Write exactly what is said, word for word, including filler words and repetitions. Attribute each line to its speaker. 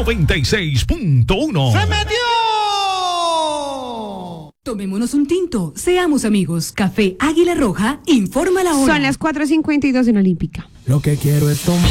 Speaker 1: noventa y seis punto uno.
Speaker 2: ¡Se metió!
Speaker 3: Tomémonos un tinto, seamos amigos. Café Águila Roja, informa la hora.
Speaker 4: Son las cuatro cincuenta y dos en Olímpica.
Speaker 2: Lo que quiero es tomar.